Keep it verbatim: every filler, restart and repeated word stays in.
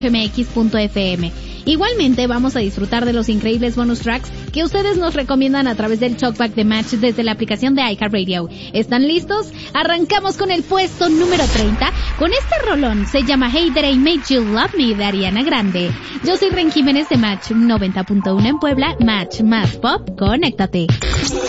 m x punto f m. Igualmente vamos a disfrutar de los increíbles bonus tracks que ustedes nos recomiendan a través del Talkback de Match desde la aplicación de iHeartRadio. ¿Están listos? Arrancamos con el puesto número treinta con este rolón. Se llama Hey That I Made You Love Me de Ariana Grande. Yo soy Ren Jiménez de Match noventa punto uno en Puebla. Match más pop, conéctate.